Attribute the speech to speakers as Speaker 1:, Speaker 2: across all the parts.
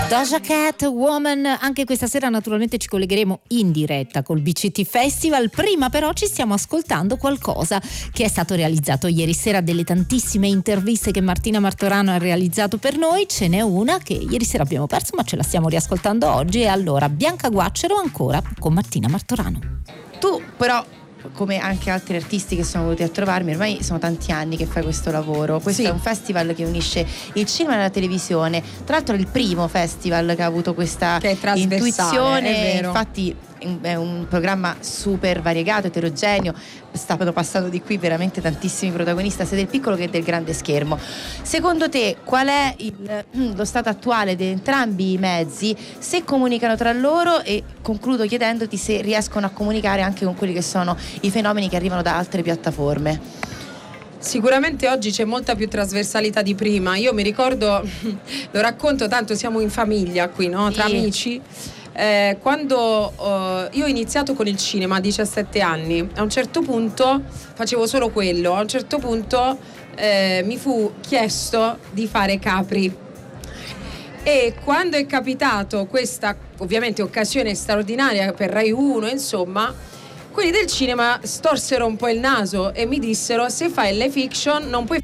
Speaker 1: Doja Cat, Woman. Anche questa sera naturalmente ci collegheremo in diretta col BCT Festival. Prima però ci stiamo ascoltando qualcosa che è stato realizzato ieri sera. Delle tantissime interviste che Martina Martorano ha realizzato per noi, ce n'è una che ieri sera abbiamo perso ma ce la stiamo riascoltando oggi. E allora Bianca Guaccero ancora con Martina Martorano.
Speaker 2: Tu però, come anche altri artisti che sono venuti a trovarmi, ormai sono tanti anni che fai questo lavoro. Questo è un festival che unisce il cinema e la televisione. Tra l'altro è il primo festival che ha avuto questa intuizione. Infatti è un programma super variegato, eterogeneo. Stanno passando di qui veramente tantissimi protagonisti sia del piccolo che del grande schermo. Secondo te qual è lo stato attuale di entrambi i mezzi, se comunicano tra loro, e concludo chiedendoti se riescono a comunicare anche con quelli che sono i fenomeni che arrivano da altre piattaforme?
Speaker 3: Sicuramente oggi c'è molta più trasversalità di prima. Io mi ricordo, lo racconto, tanto siamo in famiglia qui, no? Tra amici. Quando io ho iniziato con il cinema a 17 anni, a un certo punto facevo solo quello, a un certo punto mi fu chiesto di fare Capri, e quando è capitato questa ovviamente occasione straordinaria per Rai 1, insomma, quelli del cinema storsero un po' il naso e mi dissero: se fai le fiction non puoi,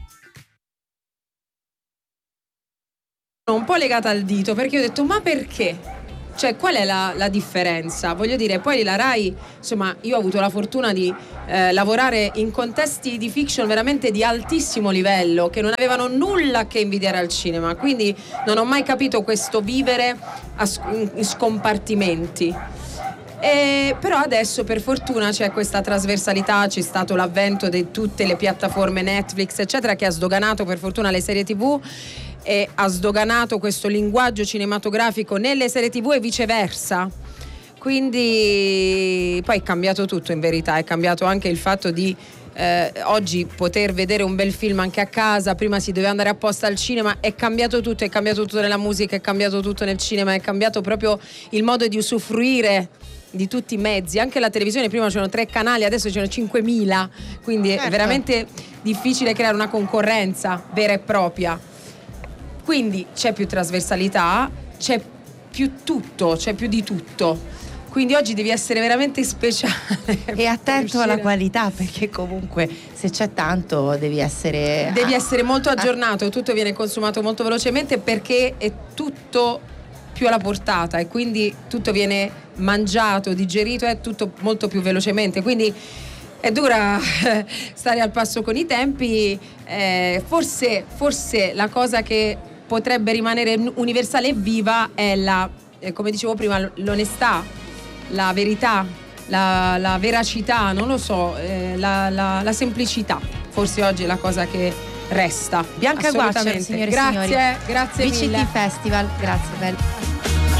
Speaker 3: un po' legata al dito, perché io ho detto: ma perché? Cioè, qual è la differenza? Voglio dire, poi la Rai, insomma, io ho avuto la fortuna di lavorare in contesti di fiction veramente di altissimo livello, che non avevano nulla a che invidiare al cinema, quindi non ho mai capito questo vivere in scompartimenti. Però adesso per fortuna c'è questa trasversalità, c'è stato l'avvento di tutte le piattaforme Netflix eccetera, che ha sdoganato per fortuna le serie TV e ha sdoganato questo linguaggio cinematografico nelle serie TV e viceversa. Quindi poi è cambiato tutto, in verità è cambiato anche il fatto di oggi poter vedere un bel film anche a casa. Prima si doveva andare apposta al cinema. È cambiato tutto nella musica, è cambiato tutto nel cinema, è cambiato proprio il modo di usufruire di tutti i mezzi. Anche la televisione, prima c'erano 3 canali, adesso c'erano 5.000, quindi è veramente difficile creare una concorrenza vera e propria. Quindi c'è più trasversalità, c'è più tutto, c'è più di tutto. Quindi oggi devi essere veramente speciale
Speaker 2: e attento alla qualità, perché comunque se c'è tanto devi essere
Speaker 3: molto aggiornato. Tutto viene consumato molto velocemente perché è tutto più alla portata e quindi tutto viene mangiato, digerito, è tutto molto più velocemente, quindi è dura stare al passo con i tempi. Forse la cosa che potrebbe rimanere universale e viva è come dicevo prima, l'onestà, la verità, la veracità, non lo so, la semplicità. Forse oggi è la cosa che resta.
Speaker 2: Bianca Guaccero, signore e signori.
Speaker 3: Grazie
Speaker 2: BCT
Speaker 3: mille.
Speaker 2: Festival, grazie, bello.